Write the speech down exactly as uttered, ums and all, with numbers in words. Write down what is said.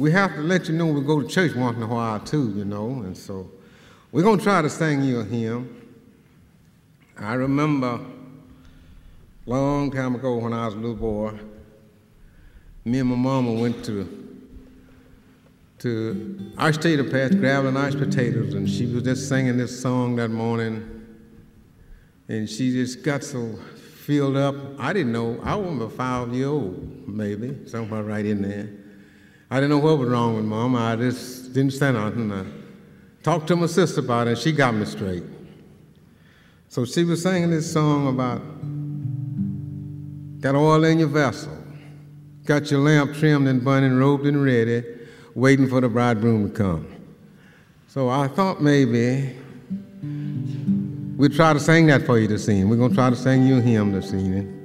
we have to let you know we go to church once in a while too, you know, and so we're going to try to sing you a hymn. I remember a long time ago when I was a little boy, me and my mama went to to our state of patch, grabbing nice potatoes, and she was just singing this song that morning, and she just got so filled up. I didn't know, I was about five years old, maybe, somewhere right in there. I didn't know what was wrong with Mama. I just didn't say nothing. I talked to my sister about it, and she got me straight. So she was singing this song about got oil in your vessel, got your lamp trimmed and burning, robed and ready, waiting for the bridegroom to come. So I thought maybe we'd try to sing that for you this evening. We're going to try to sing you a hymn this evening.